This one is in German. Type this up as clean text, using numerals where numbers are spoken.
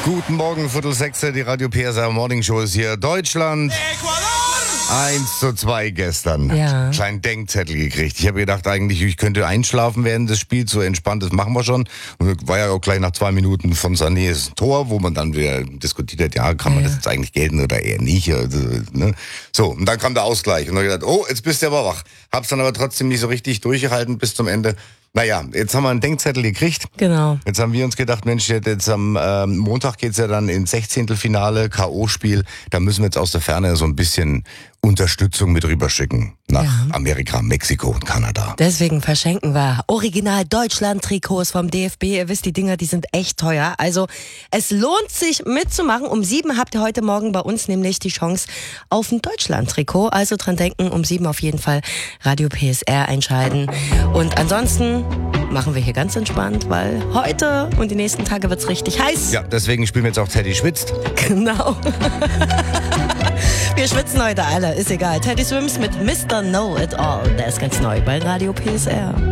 Guten Morgen, Viertel sechs, die Radio PSR Morning Show ist hier. Deutschland 1:2 gestern. Ja. Kleinen Denkzettel gekriegt. Ich habe gedacht, eigentlich, ich könnte einschlafen während des Spiels, so entspannt, das machen wir schon. Und war ja auch gleich nach 2 Minuten von Sanés Tor, wo man dann wieder diskutiert hat, ja, kann man das jetzt eigentlich gelten oder eher nicht. Also, ne? So, und dann kam der Ausgleich. Und dann habe ich gedacht, oh, jetzt bist du aber wach. Hab's dann aber trotzdem nicht so richtig durchgehalten bis zum Ende. Naja, jetzt haben wir einen Denkzettel gekriegt. Genau. Jetzt haben wir uns gedacht, Mensch, jetzt am Montag geht's ja dann ins 16. K.O.-Spiel. Da müssen wir jetzt aus der Ferne so ein bisschen Unterstützung mit rüberschicken nach Amerika, Mexiko und Kanada. Deswegen verschenken wir Original Deutschland-Trikots vom DFB. Ihr wisst, die Dinger, die sind echt teuer. Also es lohnt sich mitzumachen. Um 7 habt ihr heute Morgen bei uns nämlich die Chance auf ein Deutschland-Trikot. Also dran denken, um 7 auf jeden Fall Radio PSR einschalten. Und ansonsten machen wir hier ganz entspannt, weil heute und die nächsten Tage wird's richtig heiß. Ja, deswegen spielen wir jetzt auch Teddy schwitzt. Genau. Wir schwitzen heute alle, ist egal. Teddy Swims mit Mr. Know It All. Der ist ganz neu bei Radio PSR.